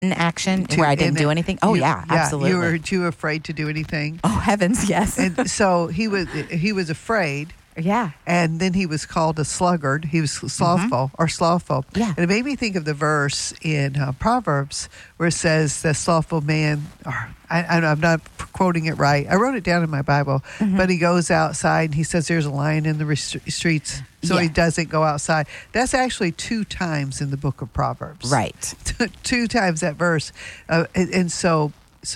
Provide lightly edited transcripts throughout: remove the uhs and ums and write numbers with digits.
action where I didn't do anything. Oh, yeah, absolutely. Were you afraid to do anything? Oh, heavens, yes. And so he was afraid. Yeah. And then he was called a sluggard. He was slothful or slothful. Yeah. And it made me think of the verse in Proverbs where it says the slothful man, I'm not quoting it right. I wrote it down in my Bible, but he goes outside and he says there's a lion in the streets, so he doesn't go outside. That's actually 2 times in the book of Proverbs. Right. 2 times that verse. And so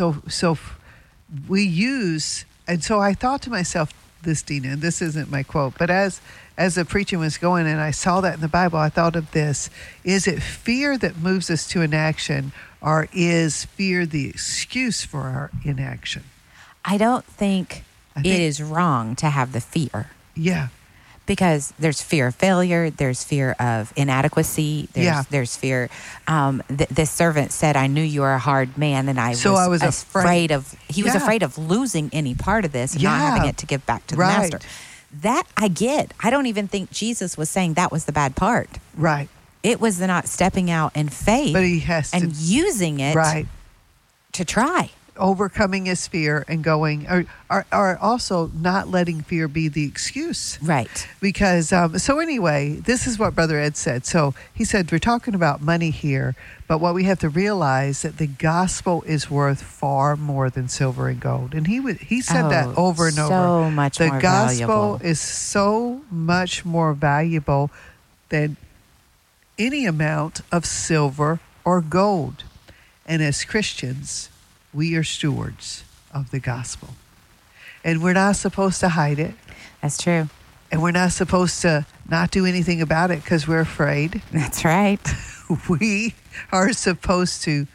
we use, and so I thought to myself, this, Dina, and this isn't my quote, but as the preaching was going and I saw that in the Bible, I thought of this. Is it fear that moves us to inaction, or is fear the excuse for our inaction? I don't think it is wrong to have the fear. Yeah. Because there's fear of failure, there's fear of inadequacy, there's fear. This servant said, I knew you were a hard man, and I was afraid of, he was afraid of losing any part of this and not having it to give back to the master. That I get. I don't even think Jesus was saying that was the bad part. Right. It was the not stepping out in faith, but he has and using it to try. Overcoming his fear and going, or also not letting fear be the excuse. Right. Because, so anyway, this is what Brother Ed said. So he said, we're talking about money here, but what we have to realize that the gospel is worth far more than silver and gold. And he said that over and over. So much more valuable. The gospel is so much more valuable than any amount of silver or gold. And as Christians, we are stewards of the gospel. And we're not supposed to hide it. That's true. And we're not supposed to not do anything about it because we're afraid. That's right. We are supposed to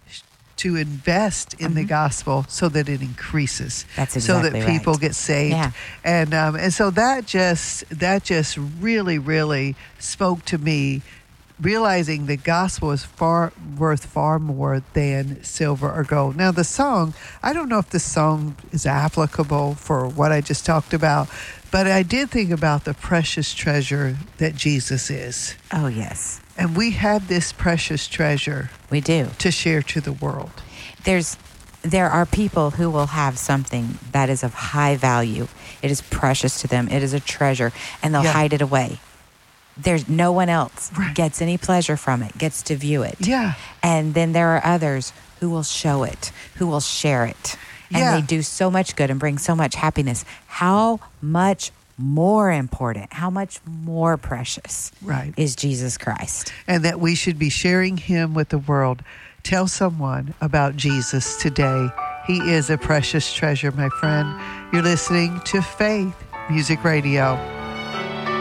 invest in the gospel so that it increases. That's exactly so that people get saved. Yeah. And so that just really, really spoke to me, realizing the gospel is worth far more than silver or gold. Now, the song, I don't know if the song is applicable for what I just talked about, but I did think about the precious treasure that Jesus is. Oh, yes. And we have this precious treasure. We do. To share to the world. There are people who will have something that is of high value. It is precious to them. It is a treasure, and they'll hide it away. There's no one else gets any pleasure from it, gets to view it. Yeah. And then there are others who will show it, who will share it. And they do so much good and bring so much happiness. How much more important, how much more precious is Jesus Christ? And that we should be sharing him with the world. Tell someone about Jesus today. He is a precious treasure, my friend. You're listening to Faith Music Radio.